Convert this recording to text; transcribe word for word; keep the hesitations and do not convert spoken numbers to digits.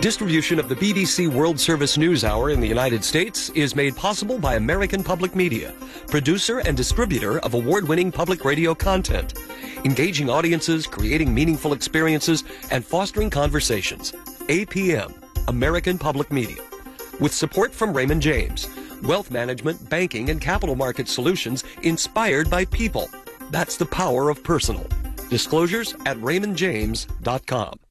Distribution of the B B C World Service News Hour in the United States is made possible by American Public Media, producer and distributor of award-winning public radio content, engaging audiences, creating meaningful experiences, and fostering conversations. A P M, American Public Media. With support from Raymond James, wealth management, banking, and capital market solutions inspired by people. That's the power of personal. Disclosures at raymond james dot com.